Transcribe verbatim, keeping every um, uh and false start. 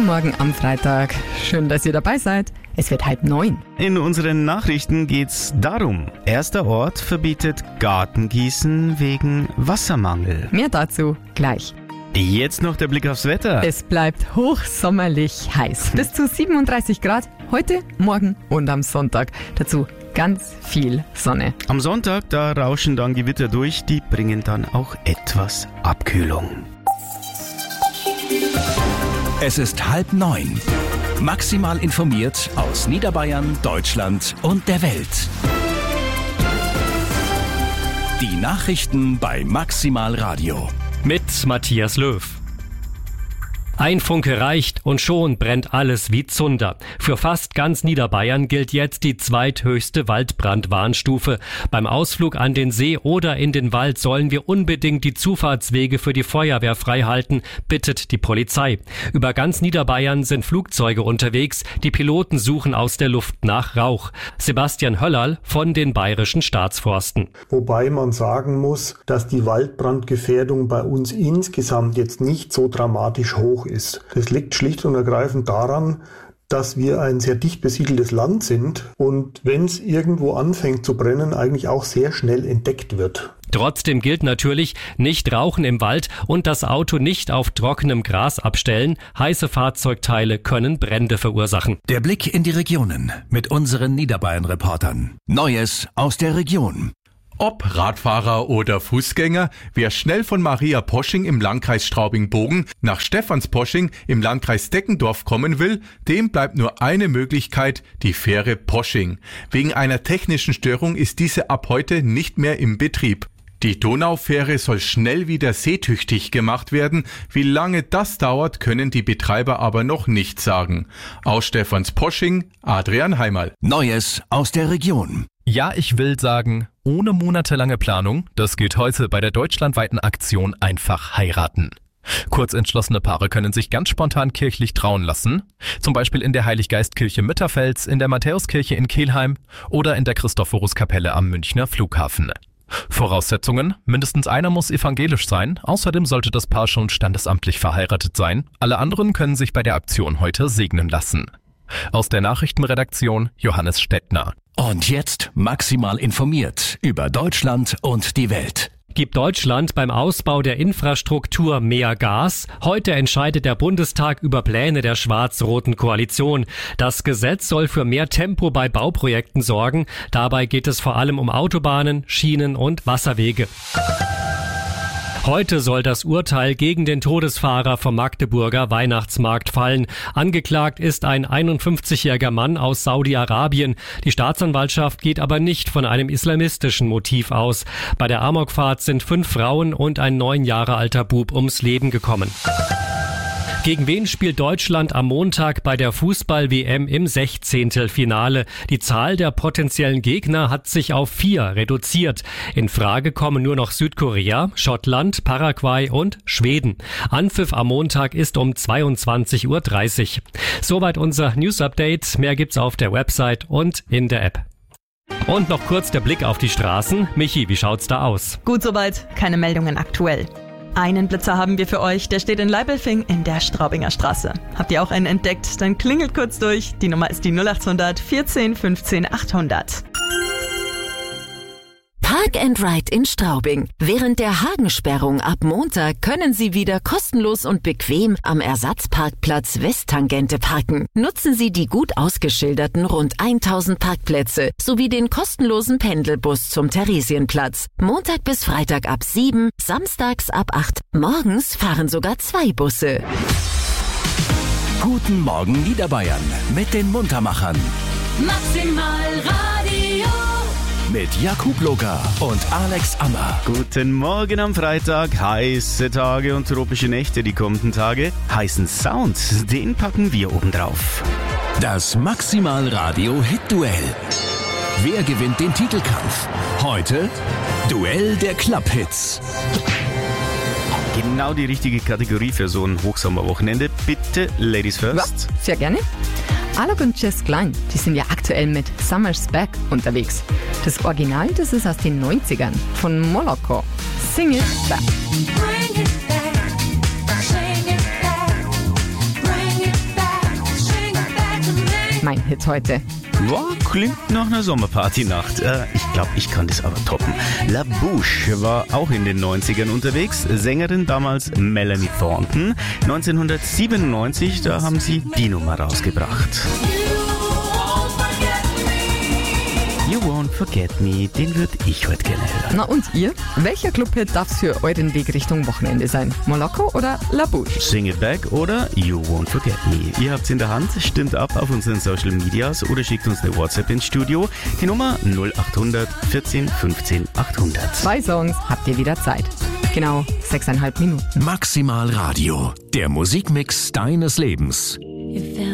Guten Morgen am Freitag. Schön, dass ihr dabei seid. Es wird halb neun. In unseren Nachrichten geht's darum. Erster Ort verbietet Gartengießen wegen Wassermangel. Mehr dazu gleich. Jetzt noch der Blick aufs Wetter. Es bleibt hochsommerlich heiß. Bis zu siebenunddreißig Grad heute, morgen und am Sonntag. Dazu ganz viel Sonne. Am Sonntag, da rauschen dann Gewitter durch. Die bringen dann auch etwas Abkühlung. Es ist halb neun. Maximal informiert aus Niederbayern, Deutschland und der Welt. Die Nachrichten bei Maximal Radio. Mit Matthias Löw. Ein Funke reicht und schon brennt alles wie Zunder. Für fast ganz Niederbayern gilt jetzt die zweithöchste Waldbrandwarnstufe. Beim Ausflug an den See oder in den Wald sollen wir unbedingt die Zufahrtswege für die Feuerwehr freihalten, bittet die Polizei. Über ganz Niederbayern sind Flugzeuge unterwegs. Die Piloten suchen aus der Luft nach Rauch. Sebastian Höllerl von den Bayerischen Staatsforsten. Wobei man sagen muss, dass die Waldbrandgefährdung bei uns insgesamt jetzt nicht so dramatisch hoch ist. Das liegt schlicht und ergreifend daran, dass wir ein sehr dicht besiedeltes Land sind und wenn es irgendwo anfängt zu brennen, eigentlich auch sehr schnell entdeckt wird. Trotzdem gilt natürlich, nicht rauchen im Wald und das Auto nicht auf trockenem Gras abstellen. Heiße Fahrzeugteile können Brände verursachen. Der Blick in die Regionen mit unseren Niederbayern-Reportern. Neues aus der Region. Ob Radfahrer oder Fußgänger, wer schnell von Maria Posching im Landkreis Straubing-Bogen nach Stephansposching im Landkreis Deckendorf kommen will, dem bleibt nur eine Möglichkeit, die Fähre Posching. Wegen einer technischen Störung ist diese ab heute nicht mehr im Betrieb. Die Donaufähre soll schnell wieder seetüchtig gemacht werden. Wie lange das dauert, können die Betreiber aber noch nicht sagen. Aus Stephansposching, Adrian Heimal. Neues aus der Region. Ja, ich will sagen, ohne monatelange Planung, das geht heute bei der deutschlandweiten Aktion Einfach heiraten. Kurzentschlossene Paare können sich ganz spontan kirchlich trauen lassen, zum Beispiel in der Heiliggeistkirche Mütterfels, in der Matthäuskirche in Kelheim oder in der Christophoruskapelle am Münchner Flughafen. Voraussetzungen: mindestens einer muss evangelisch sein, außerdem sollte das Paar schon standesamtlich verheiratet sein. Alle anderen können sich bei der Aktion heute segnen lassen. Aus der Nachrichtenredaktion Johannes Stettner. Und jetzt maximal informiert über Deutschland und die Welt. Gibt Deutschland beim Ausbau der Infrastruktur mehr Gas? Heute entscheidet der Bundestag über Pläne der schwarz-roten Koalition. Das Gesetz soll für mehr Tempo bei Bauprojekten sorgen. Dabei geht es vor allem um Autobahnen, Schienen und Wasserwege. Heute soll das Urteil gegen den Todesfahrer vom Magdeburger Weihnachtsmarkt fallen. Angeklagt ist ein einundfünfzigjähriger Mann aus Saudi-Arabien. Die Staatsanwaltschaft geht aber nicht von einem islamistischen Motiv aus. Bei der Amokfahrt sind fünf Frauen und ein neun Jahre alter Bub ums Leben gekommen. Gegen wen spielt Deutschland am Montag bei der Fußball-W M im Sechzehntelfinale? Die Zahl der potenziellen Gegner hat sich auf vier reduziert. In Frage kommen nur noch Südkorea, Schottland, Paraguay und Schweden. Anpfiff am Montag ist um zweiundzwanzig Uhr dreißig. Soweit unser News-Update. Mehr gibt's auf der Website und in der App. Und noch kurz der Blick auf die Straßen. Michi, wie schaut's da aus? Gut soweit, keine Meldungen aktuell. Einen Blitzer haben wir für euch, der steht in Leibelfing in der Straubinger Straße. Habt ihr auch einen entdeckt? Dann klingelt kurz durch. Die Nummer ist die null acht hundert vierzehn fünfzehn achthundert. Park and Ride in Straubing. Während der Hagensperrung ab Montag können Sie wieder kostenlos und bequem am Ersatzparkplatz Westtangente parken. Nutzen Sie die gut ausgeschilderten rund tausend Parkplätze sowie den kostenlosen Pendelbus zum Theresienplatz. Montag bis Freitag ab sieben, samstags ab acht. Morgens fahren sogar zwei Busse. Guten Morgen Niederbayern mit den Muntermachern. Maximal Radio. Mit Jakub Loga und Alex Ammer. Guten Morgen am Freitag. Heiße Tage und tropische Nächte die kommenden Tage. Heißen Sound, den packen wir oben drauf. Das Maximal Radio Hit Duell. Wer gewinnt den Titelkampf? Heute Duell der Club-Hits. Genau die richtige Kategorie für so ein Hochsommerwochenende. Bitte, Ladies first. Ja, sehr gerne. Alok und Jess Klein, die sind ja aktuell mit Summer's Back unterwegs. Das Original, das ist aus den neunzigern von Moloko. Sing it back. Bring it back. Sing it back. Bring it back. mein Hit heute. Wow, klingt nach einer Sommerparty-Nacht. Äh, ich glaube, ich kann das aber toppen. La Bouche war auch in den neunzigern unterwegs. Sängerin damals Melanie Thornton. neunzehnhundertsiebenundneunzig, da haben sie die Nummer rausgebracht. You Won't Forget Me, den würde ich heute gerne hören. Na und ihr? Welcher Clubhit darf's für euren Weg Richtung Wochenende sein? Moloko oder La Bouche? Sing It Back oder You Won't Forget Me. Ihr habt's in der Hand, stimmt ab auf unseren Social Medias oder schickt uns eine WhatsApp ins Studio. Die Nummer null acht hundert vierzehn fünfzehn achthundert. Zwei Songs habt ihr wieder Zeit. Genau, sechseinhalb Minuten. Maximal Radio, der Musikmix deines Lebens.